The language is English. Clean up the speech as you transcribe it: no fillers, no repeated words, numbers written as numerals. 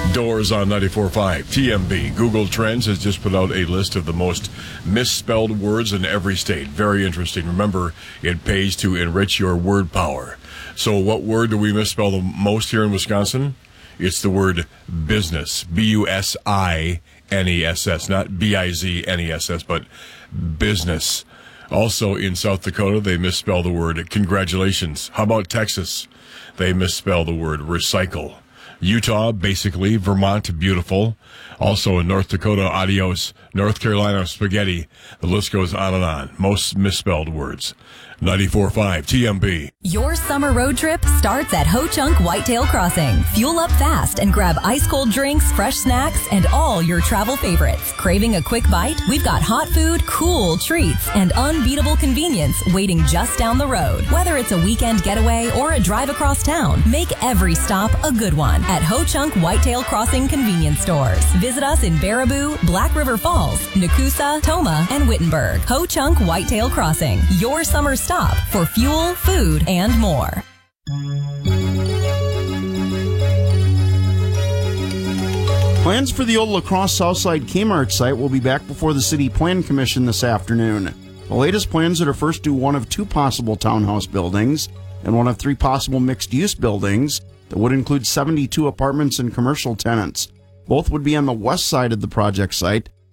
Doors on 94.5 TMB. Google Trends has just put out a list of the most misspelled words in every state. Very interesting. Remember, it pays to enrich your word power. So what word do we misspell the most here in Wisconsin? It's the word business. B-U-S-I-N-E-S-S. Not B-I-Z-N-E-S-S, but business. Also in South Dakota, they misspell the word congratulations. How about Texas? They misspell the word recycle. Utah, basically. Vermont, beautiful. Also in North Dakota, adios. North Carolina, spaghetti. The list goes on and on. Most misspelled words. 94.5 TMB. Your summer road trip starts at Ho Chunk Whitetail Crossing. Fuel up fast and grab ice-cold drinks, fresh snacks, and all your travel favorites. Craving a quick bite? We've got hot food, cool treats, and unbeatable convenience waiting just down the road. Whether it's a weekend getaway or a drive across town, make every stop a good one at Ho Chunk Whitetail Crossing convenience stores. Visit us in Baraboo, Black River Falls, Nakusa, Toma, and Wittenberg. Ho Chunk Whitetail Crossing, your summer stop for fuel, food, and more. Plans for the old La Crosse Southside Kmart site will be back before the City Plan Commission this afternoon. The latest plans are to first do one of two possible townhouse buildings and one of three possible mixed-use buildings that would include 72 apartments and commercial tenants. Both would be on the west side of the project site,